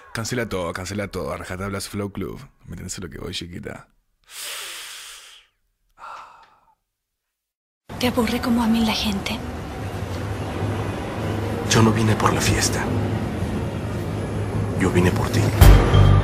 cancela todo. A rajatabla Flow Club. ¿Me entendés a lo que voy, chiquita? ¿Te aburre como a mí la gente? Yo no vine por la fiesta. Yo vine por ti.